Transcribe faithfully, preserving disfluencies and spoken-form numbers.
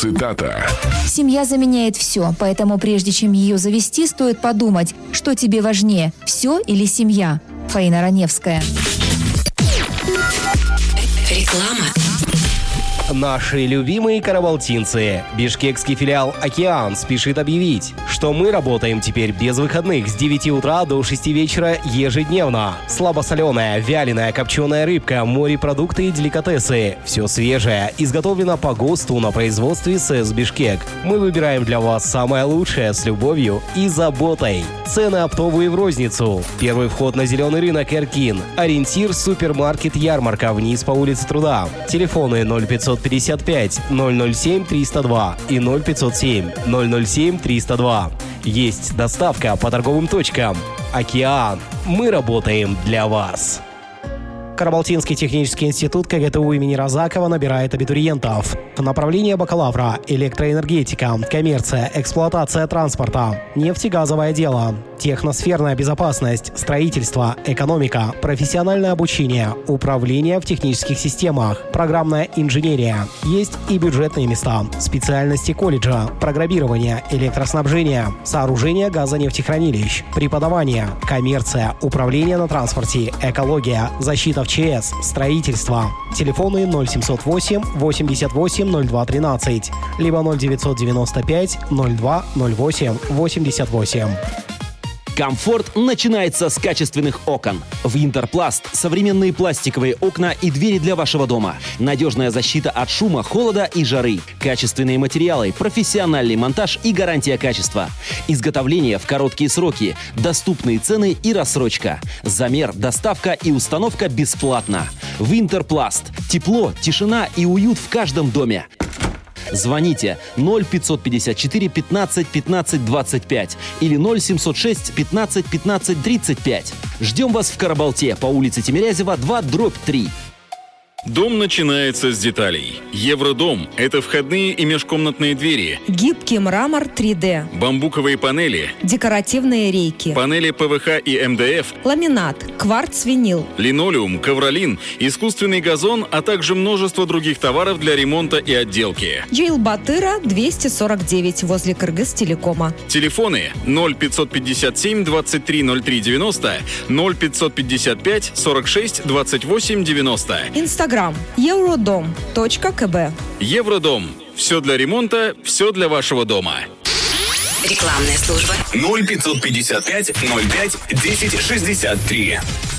Цитата. Семья заменяет все, поэтому прежде чем ее завести, стоит подумать, что тебе важнее – все или семья. Фаина Раневская. Реклама. Наши любимые карабалтинцы. Бишкекский филиал «Океан» спешит объявить, что мы работаем теперь без выходных с девяти утра до шести вечера ежедневно. Слабосоленая, вяленая, копченая рыбка, морепродукты и деликатесы. Все свежее, изготовлено по ГОСТу на производстве СЭС «Бишкек». Мы выбираем для вас самое лучшее с любовью и заботой. Цены оптовые в розницу. Первый вход на зеленый рынок Эркин. Ориентир супермаркет «Ярмарка» вниз по улице Труда. Телефоны ноль пятьсот пятьдесят пять ноль ноль семь триста два и ноль пятьсот семь ноль ноль семь триста два. Есть доставка по торговым точкам. «Океан». Мы работаем для вас. Карабалтинский технический институт КГТУ имени Розакова набирает абитуриентов. Направление бакалавра – электроэнергетика, коммерция, эксплуатация транспорта, нефтегазовое дело, техносферная безопасность, строительство, экономика, профессиональное обучение, управление в технических системах, программная инженерия. Есть и бюджетные места, специальности колледжа, программирование, электроснабжение, сооружение газонефтехранилищ, преподавание, коммерция, управление на транспорте, экология, защита в ЧС, строительство. Телефоны ноль семьсот восемь восемьдесят восемь ноль два тринадцать, либо ноль девятьсот девяносто пять ноль два ноль восемь восемьдесят восемь. Комфорт начинается с качественных окон. В Интерпласт современные пластиковые окна и двери для вашего дома. Надежная защита от шума, холода и жары. Качественные материалы, профессиональный монтаж и гарантия качества. Изготовление в короткие сроки. Доступные цены и рассрочка. Замер, доставка и установка бесплатно. В Интерпласт. Тепло, тишина и уют в каждом доме. Звоните ноль пятьсот пятьдесят четыре пятнадцать пятнадцать двадцать пять или ноль семьсот шесть пятнадцать пятнадцать тридцать пять. Ждем вас в Карабалте по улице Тимирязева два дробь три. Дом начинается с деталей. Евродом – это входные и межкомнатные двери, гибкий мрамор три дэ, бамбуковые панели, декоративные рейки, панели ПВХ и эм дэ эф, ламинат, кварц-винил, линолеум, ковролин, искусственный газон, а также множество других товаров для ремонта и отделки. Джейлбатыра двести сорок девять возле Кыргыз-телекома. Телефоны ноль пятьсот пятьдесят семь двадцать три ноль три девяносто, ноль пятьсот пятьдесят пять сорок шесть двадцать восемь девяносто. Инстаграм евродом точка ка бэ. Евродом. Все для ремонта, все для вашего дома. Рекламная служба. ноль пятьсот пятьдесят пять ноль пять десять шестьдесят три.